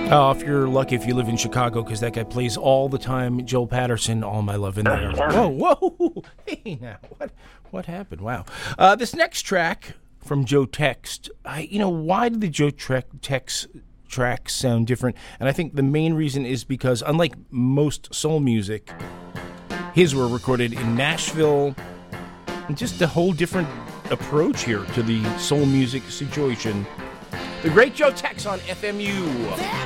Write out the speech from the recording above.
Oh, if you're lucky if you live in Chicago, because that guy plays all the time. Joel Patterson, All My Love in There. Whoa. Hey, now, what happened? Wow. This next track from Joe Tex, why did the Joe Tex tracks sound different? And I think the main reason is because, unlike most soul music, his were recorded in Nashville, and just a whole different approach here to the soul music situation. The great Joe Tex on FMU.